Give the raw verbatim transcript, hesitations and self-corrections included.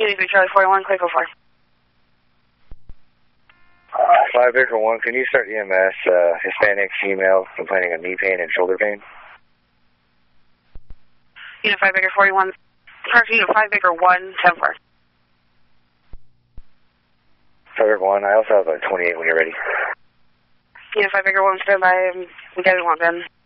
Unit three Charlie forty-one, click oh four. five Baker one, can you start E M S, uh, Hispanic female complaining of knee pain and shoulder pain? Unit five Baker forty-one, correction, Unit five Baker one, ten four. five Baker one, I also have a twenty-eight when you're ready. Unit five Baker one, stand by, we got it one, Ben.